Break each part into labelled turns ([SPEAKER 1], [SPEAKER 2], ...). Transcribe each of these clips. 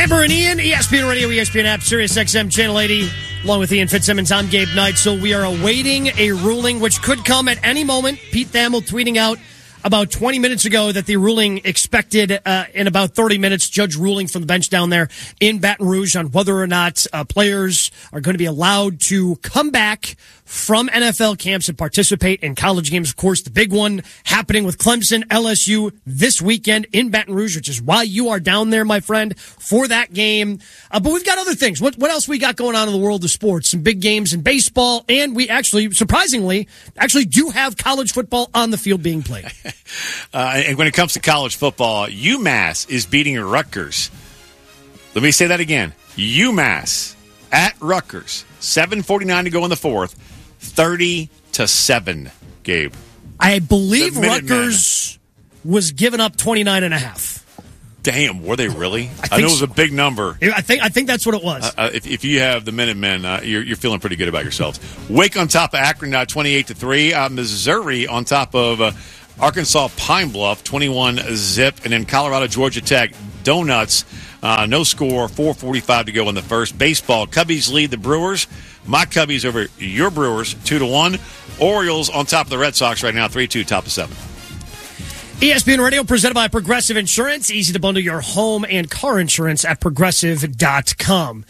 [SPEAKER 1] Amber and Ian, ESPN Radio, ESPN app, Sirius XM Channel 80, along with Ian Fitzsimmons. I'm Gabe Knight. So we are awaiting a ruling which could come at any moment. Pete Thamel tweeting out about 20 minutes ago that the ruling expected in about 30 minutes, judge ruling from the bench down there in Baton Rouge on whether or not players are going to be allowed to come back from NFL camps and participate in college games. Of course, the big one happening with Clemson, LSU this weekend in Baton Rouge, which is why you are down there, my friend, for that game. But we've got other things. What else we got going on in the world of sports? Some big games in baseball, and we actually, surprisingly, do have college football on the field being played.
[SPEAKER 2] And when it comes to college football, UMass is beating Rutgers. Let me say that again. UMass at Rutgers. 7:49 to go in the fourth. 30-7, Gabe.
[SPEAKER 1] I believe Rutgers was giving up 29.5.
[SPEAKER 2] Damn, were they really? I know it was a big number.
[SPEAKER 1] I think that's what it was.
[SPEAKER 2] If you have the Minutemen, you're feeling pretty good about yourselves. Wake on top of Akron, 28-3. Missouri on top of Arkansas Pine Bluff, 21-zip, and then Colorado Georgia Tech Donuts. No score, 4:45 to go in the first. Baseball, Cubbies lead the Brewers. My Cubbies over your Brewers, 2-1. Orioles on top of the Red Sox right now, 3-2, top of 7.
[SPEAKER 1] ESPN Radio presented by Progressive Insurance. Easy to bundle your home and car insurance at Progressive.com.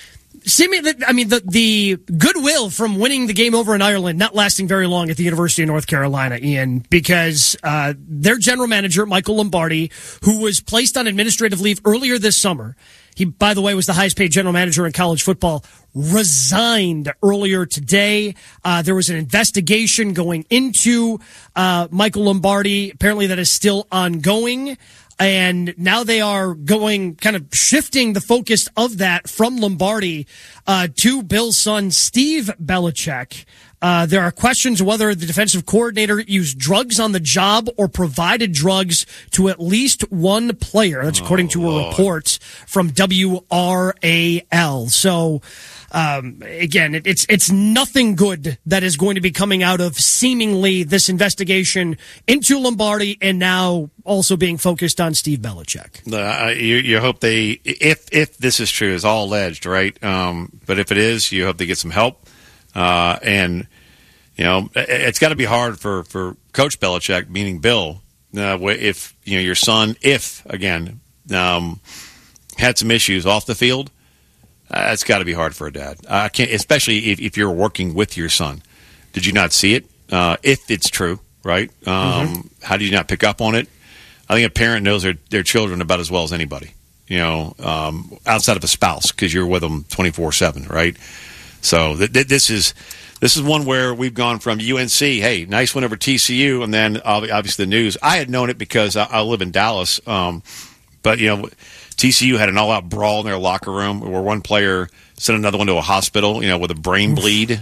[SPEAKER 1] The goodwill from winning the game over in Ireland not lasting very long at the University of North Carolina, Ian, because their general manager, Michael Lombardi, who was placed on administrative leave earlier this summer, he, by the way, was the highest paid general manager in college football, resigned earlier today. There was an investigation going into Michael Lombardi. Apparently that is still ongoing. And now they are shifting the focus of that from Lombardi to Bill's son, Steve Belichick. There are questions whether the defensive coordinator used drugs on the job or provided drugs to at least one player. That's according to a report from WRAL. So, again, it's nothing good that is going to be coming out of seemingly this investigation into Lombardi and now also being focused on Steve Belichick.
[SPEAKER 2] You hope if this is true, is all alleged, right? But if it is, you hope they get some help. And, it's got to be hard for Coach Belichick, meaning Bill, if, your son, had some issues off the field. It's got to be hard for a dad. I can't, especially if you're working with your son. Did you not see it? If it's true, right? How do you not pick up on it? I think a parent knows their children about as well as anybody, outside of a spouse, because you're with them 24/7, right? So this is one where we've gone from UNC, hey, nice win over TCU, and then obviously the news. I had known it because I live in Dallas, but TCU had an all-out brawl in their locker room where one player sent another one to a hospital, with a brain bleed.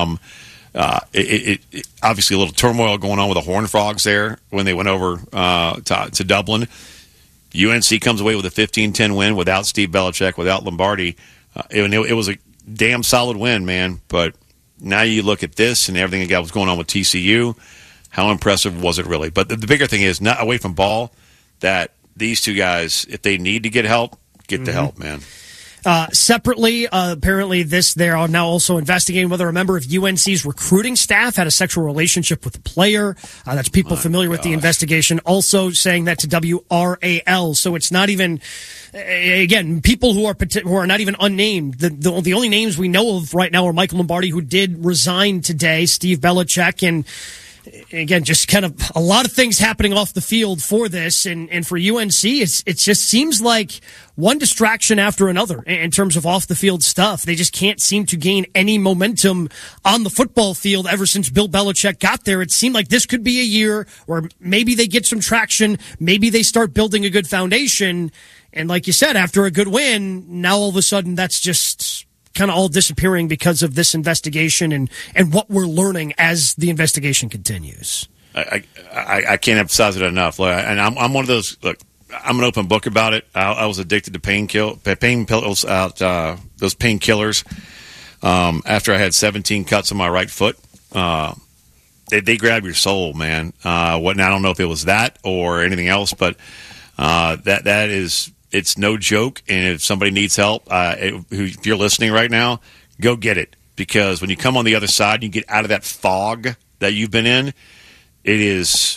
[SPEAKER 2] It obviously a little turmoil going on with the Horned Frogs there when they went over to Dublin. UNC comes away with a 15-10 win without Steve Belichick, without Lombardi. It was a damn solid win, man. But now you look at this and everything that was going on with TCU. How impressive was it really? But the bigger thing is, not away from ball, that these two guys, if they need to get help, get the help, man.
[SPEAKER 1] Separately, apparently they are now also investigating whether a member of UNC's recruiting staff had a sexual relationship with a player. That's people familiar with the investigation also saying that to WRAL. So it's not even, again, people who are not even unnamed. The only names we know of right now are Michael Lombardi, who did resign today, Steve Belichick, and again, just kind of a lot of things happening off the field for this. And for UNC, it just seems like one distraction after another in terms of off the field stuff. They just can't seem to gain any momentum on the football field ever since Bill Belichick got there. It seemed like this could be a year where maybe they get some traction. Maybe they start building a good foundation. And like you said, after a good win, now all of a sudden that's just kind of all disappearing because of this investigation and what we're learning as the investigation continues.
[SPEAKER 2] I can't emphasize it enough. And I'm one of those, look, I'm an open book about it. I was addicted to pain pills, those painkillers. After I had 17 cuts on my right foot, they grab your soul, man. I don't know if it was that or anything else, but that is It's no joke. And if somebody needs help, if you're listening right now, go get it. Because when you come on the other side and you get out of that fog that you've been in, it's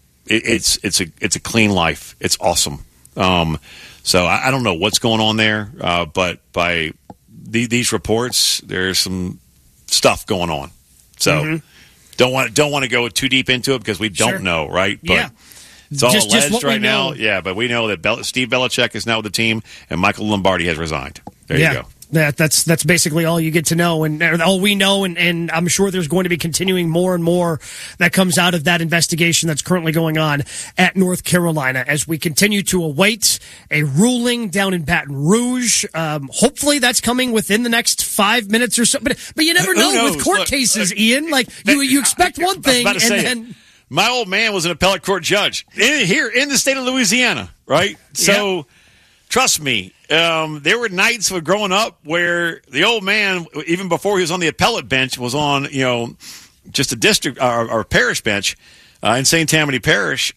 [SPEAKER 2] a clean life. It's awesome. So I don't know what's going on there, but by these reports, there's some stuff going on. So don't want to go too deep into it because we don't know, right? But it's all alleged right now. Yeah, but we know that Steve Belichick is now with the team, and Michael Lombardi has resigned. There you go.
[SPEAKER 1] That's basically all you get to know, and all we know, and I'm sure there's going to be continuing more and more that comes out of that investigation that's currently going on at North Carolina as we continue to await a ruling down in Baton Rouge. Hopefully that's coming within the next 5 minutes or so, but you never know with court cases, Ian. Like you expect one thing, and then
[SPEAKER 2] my old man was an appellate court judge here in the state of Louisiana, right? So trust me. There were nights of growing up where the old man, even before he was on the appellate bench, was on, just a district or parish bench in St. Tammany Parish.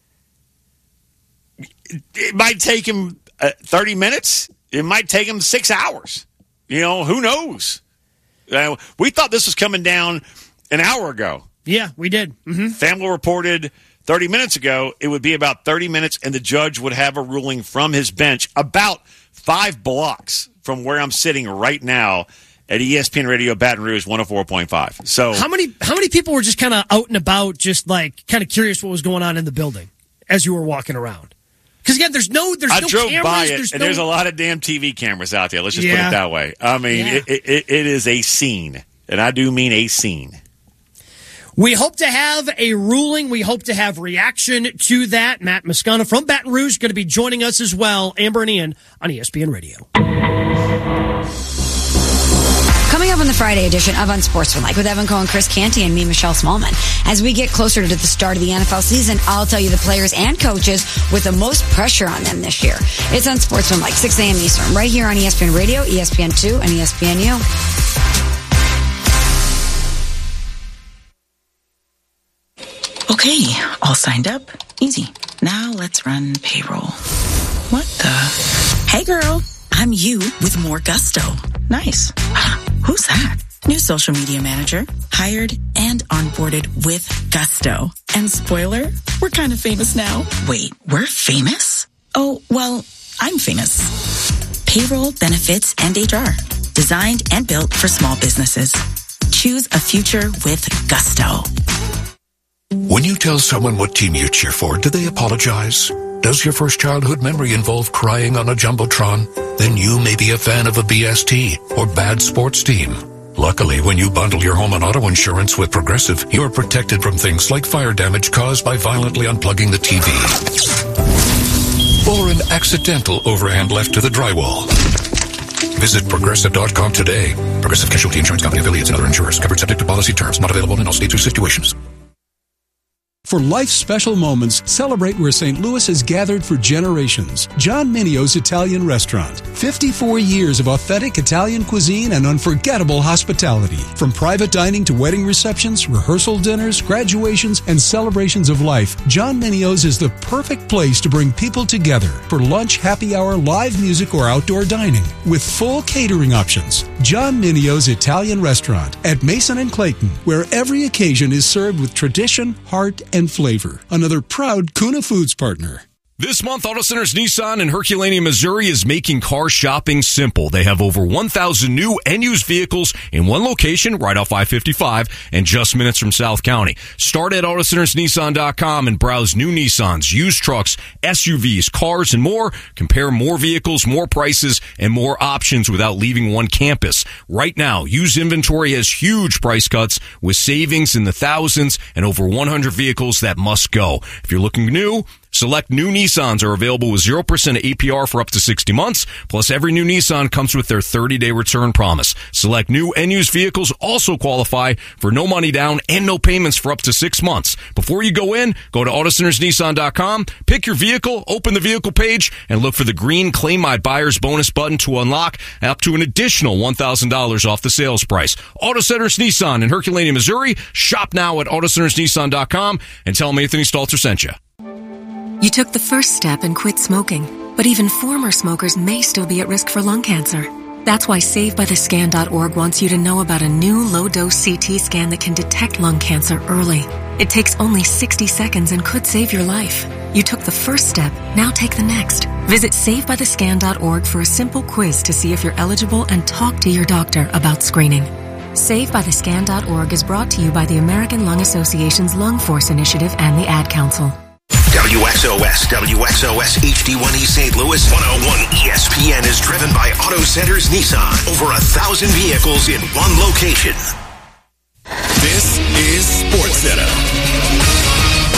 [SPEAKER 2] It might take him 30 minutes. It might take him 6 hours. Who knows? We thought this was coming down an hour ago.
[SPEAKER 1] Yeah, we did.
[SPEAKER 2] Family reported 30 minutes ago it would be about 30 minutes, and the judge would have a ruling from his bench about 5 blocks from where I'm sitting right now at ESPN Radio Baton Rouge 104.5. So
[SPEAKER 1] how many people were just kind of out and about, just like kind of curious what was going on in the building as you were walking around? Because again, there's no
[SPEAKER 2] I drove
[SPEAKER 1] cameras,
[SPEAKER 2] by it, and there's a lot of damn TV cameras out there. Let's just put it that way. I mean, it is a scene, and I do mean a scene.
[SPEAKER 1] We hope to have a ruling. We hope to have reaction to that. Matt Moscona from Baton Rouge going to be joining us as well. Amber and Ian on ESPN Radio.
[SPEAKER 3] Coming up on the Friday edition of Unsportsmanlike with Evan Cohen, Chris Canty, and me, Michelle Smallman. As we get closer to the start of the NFL season, I'll tell you the players and coaches with the most pressure on them this year. It's Unsportsmanlike, 6 a.m. Eastern, right here on ESPN Radio, ESPN2, and ESPNU.
[SPEAKER 4] Okay, all signed up. Easy. Now let's run payroll. What the? Hey girl, I'm you with more gusto. Nice. Who's that? New social media manager. Hired and onboarded with gusto. And spoiler, we're kind of famous now. Wait, we're famous? Oh, well, I'm famous. Payroll, benefits, and HR. Designed and built for small businesses. Choose a future with gusto.
[SPEAKER 5] When you tell someone what team you cheer for, do they apologize? Does your first childhood memory involve crying on a Jumbotron? Then you may be a fan of a BST or bad sports team. Luckily, when you bundle your home and auto insurance with Progressive, you're protected from things like fire damage caused by violently unplugging the TV. Or an accidental overhand left to the drywall. Visit Progressive.com today. Progressive Casualty Insurance Company affiliates and other insurers. Covered subject to policy terms. Not available in all states or situations.
[SPEAKER 6] For life's special moments, celebrate where St. Louis has gathered for generations. John Minio's Italian Restaurant. 54 years of authentic Italian cuisine and unforgettable hospitality. From private dining to wedding receptions, rehearsal dinners, graduations, and celebrations of life, John Minio's is the perfect place to bring people together for lunch, happy hour, live music, or outdoor dining. With full catering options. John Minio's Italian Restaurant at Mason and Clayton, where every occasion is served with tradition, heart, and flavor. Another proud Kuna Foods partner.
[SPEAKER 7] This month, Auto Centers Nissan in Herculaneum, Missouri is making car shopping simple. They have over 1,000 new and used vehicles in one location right off I-55 and just minutes from South County. Start at AutoCentersNissan.com and browse new Nissans, used trucks, SUVs, cars, and more. Compare more vehicles, more prices, and more options without leaving one campus. Right now, used inventory has huge price cuts with savings in the thousands and over 100 vehicles that must go. If you're looking new, select new Nissans are available with 0% APR for up to 60 months. Plus, every new Nissan comes with their 30-day return promise. Select new and used vehicles also qualify for no money down and no payments for up to 6 months. Before you go in, go to AutoCentersNissan.com, pick your vehicle, open the vehicle page, and look for the green Claim My Buyer's Bonus button to unlock up to an additional $1,000 off the sales price. Auto Centers Nissan in Herculaneum, Missouri. Shop now at AutoCentersNissan.com and tell them Anthony Stalter sent you.
[SPEAKER 8] You took the first step and quit smoking. But even former smokers may still be at risk for lung cancer. That's why SaveByTheScan.org wants you to know about a new low-dose CT scan that can detect lung cancer early. It takes only 60 seconds and could save your life. You took the first step, now take the next. Visit SaveByTheScan.org for a simple quiz to see if you're eligible and talk to your doctor about screening. SaveByTheScan.org is brought to you by the American Lung Association's Lung Force Initiative and the Ad Council.
[SPEAKER 9] WXOS HD1E St. Louis 101 ESPN is driven by Auto Centers Nissan. Over 1,000 vehicles in one location.
[SPEAKER 10] This is SportsCenter.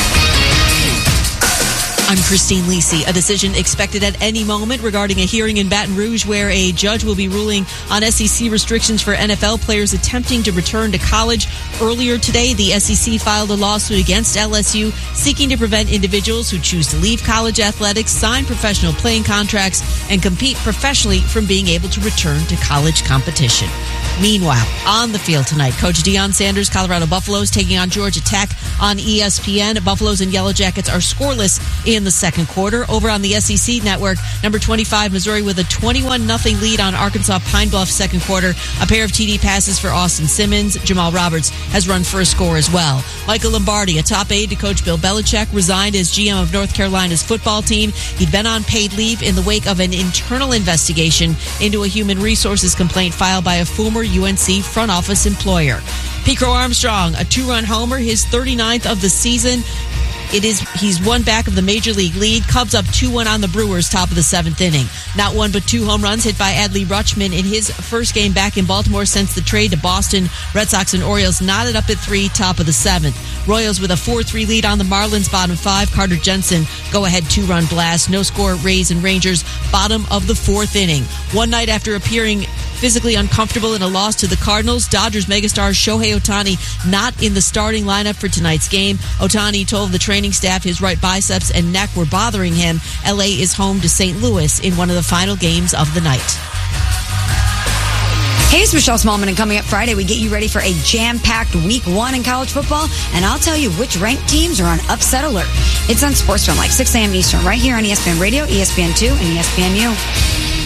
[SPEAKER 11] I'm Christine Lisi. A decision expected at any moment regarding a hearing in Baton Rouge where a judge will be ruling on SEC restrictions for NFL players attempting to return to college. Earlier today, the SEC filed a lawsuit against LSU seeking to prevent individuals who choose to leave college athletics, sign professional playing contracts, and compete professionally from being able to return to college competition. Meanwhile, on the field tonight, Coach Deion Sanders' Colorado Buffaloes taking on Georgia Tech on ESPN. Buffaloes and Yellow Jackets are scoreless in the second quarter. Over on the SEC network, number 25, Missouri with a 21-0 lead on Arkansas Pine Bluff second quarter. A pair of TD passes for Austin Simmons. Jamal Roberts has run for a score as well. Michael Lombardi, a top aide to Coach Bill Belichick, resigned as GM of North Carolina's football team. He'd been on paid leave in the wake of an internal investigation into a human resources complaint filed by a former UNC front office employer. Pete Crow Armstrong, a two-run homer, his 39th of the season. He's one back of the Major League lead. Cubs up 2-1 on the Brewers, top of the seventh inning. Not one but two home runs hit by Adley Rutschman in his first game back in Baltimore since the trade to Boston. Red Sox and Orioles knotted up at 3, top of the seventh. Royals with a 4-3 lead on the Marlins, bottom 5. Carter Jensen, go-ahead two-run blast. No score, Rays and Rangers, bottom of the fourth inning. One night after appearing physically uncomfortable in a loss to the Cardinals, Dodgers megastar Shohei Ohtani not in the starting lineup for tonight's game. Ohtani told the training staff his right biceps and neck were bothering him. LA is home to St. Louis in one of the final games of the night.
[SPEAKER 3] Hey, it's Michelle Smallman, and coming up Friday, we get you ready for a jam-packed week 1 in college football, and I'll tell you which ranked teams are on upset alert. It's on SportsFilm, like 6 a.m. Eastern, right here on ESPN Radio, ESPN2, and ESPNU.